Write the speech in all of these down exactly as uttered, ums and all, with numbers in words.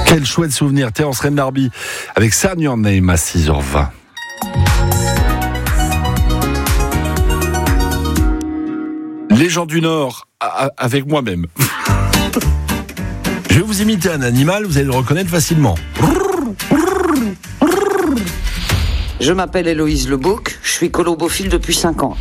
Quel chouette souvenir, Terence Renarby avec Sign Your Name à six heures vingt. Les gens du Nord, avec moi-même. Je vais vous imiter un animal, vous allez le reconnaître facilement. Je m'appelle Héloïse Lebouc, je suis colombophile depuis cinq ans.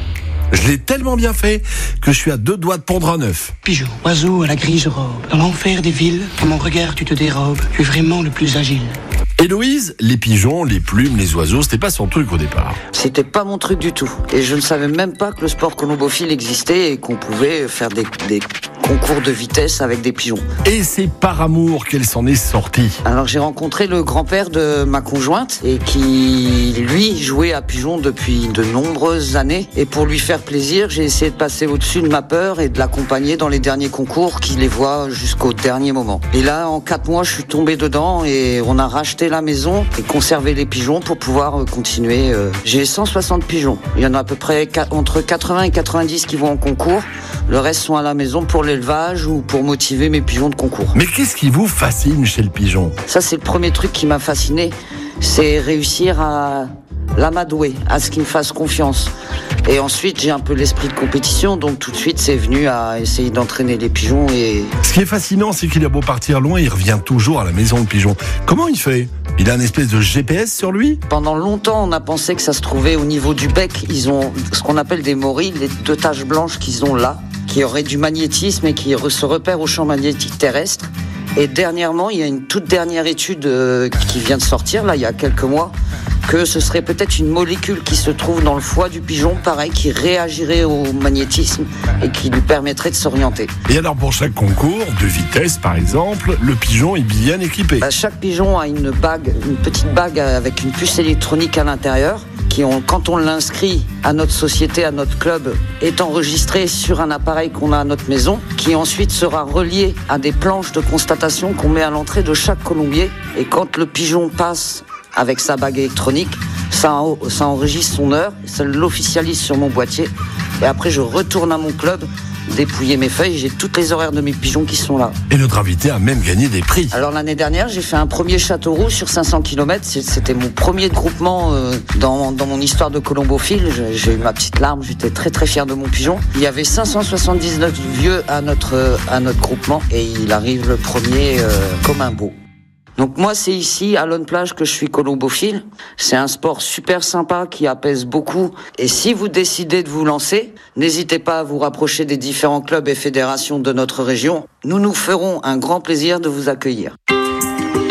Je l'ai tellement bien fait que je suis à deux doigts de pondre un œuf. Pigeon, oiseau à la grise robe, dans l'enfer des villes, à mon regard tu te dérobes, tu es vraiment le plus agile. Héloïse, les pigeons, les plumes, les oiseaux, c'était pas son truc au départ. C'était pas mon truc du tout. Et je ne savais même pas que le sport colombophile existait et qu'on pouvait faire des, des concours de vitesse avec des pigeons. Et c'est par amour qu'elle s'en est sortie. Alors j'ai rencontré le grand-père de ma conjointe et qui, lui, jouait à pigeons depuis de nombreuses années. Et pour lui faire plaisir, j'ai essayé de passer au-dessus de ma peur et de l'accompagner dans les derniers concours qui les voient jusqu'au dernier moment. Et là, en quatre mois, je suis tombé dedans et on a racheté la maison et conservé les pigeons pour pouvoir continuer. J'ai cent soixante pigeons. Il y en a à peu près entre quatre-vingts et quatre-vingt-dix qui vont en concours. Le reste sont à la maison pour l'élevage ou pour motiver mes pigeons de concours. Mais qu'est-ce qui vous fascine chez le pigeon ? Ça, c'est le premier truc qui m'a fasciné. C'est réussir à l'amadouer, à ce qu'il me fasse confiance. Et ensuite, j'ai un peu l'esprit de compétition, donc tout de suite, c'est venu à essayer d'entraîner les pigeons. Et ce qui est fascinant, c'est qu'il a beau partir loin, il revient toujours à la maison, le pigeon. Comment il fait ? Il a une espèce de G P S sur lui ? Pendant longtemps, on a pensé que ça se trouvait au niveau du bec. Ils ont ce qu'on appelle des morilles, les deux taches blanches qu'ils ont là, qui auraient du magnétisme et qui se repèrent au champ magnétique terrestre. Et dernièrement, il y a une toute dernière étude euh, qui vient de sortir, là, il y a quelques mois, que ce serait peut-être une molécule qui se trouve dans le foie du pigeon, pareil, qui réagirait au magnétisme et qui lui permettrait de s'orienter. Et alors pour chaque concours, de vitesse par exemple, le pigeon est bien équipé. Bah, chaque pigeon a une bague, une petite bague avec une puce électronique à l'intérieur, qui, ont, quand on l'inscrit à notre société, à notre club, est enregistré sur un appareil qu'on a à notre maison, qui ensuite sera relié à des planches de constatation qu'on met à l'entrée de chaque colombier. Et quand le pigeon passe avec sa bague électronique, ça, ça enregistre son heure, ça l'officialise sur mon boîtier. Et après, je retourne à mon club, dépouiller mes feuilles, j'ai toutes les horaires de mes pigeons qui sont là. Et notre invité a même gagné des prix. Alors l'année dernière, j'ai fait un premier Châteauroux sur cinq cents kilomètres. C'était mon premier groupement euh, dans, dans mon histoire de colombophile. J'ai eu ma petite larme, j'étais très très fier de mon pigeon. Il y avait cinq cent soixante-dix-neuf vieux à notre, à notre groupement et il arrive le premier euh, comme un beau. Donc moi, c'est ici, à Lone Plage, que je suis colombophile. C'est un sport super sympa qui apaise beaucoup. Et si vous décidez de vous lancer, n'hésitez pas à vous rapprocher des différents clubs et fédérations de notre région. Nous nous ferons un grand plaisir de vous accueillir.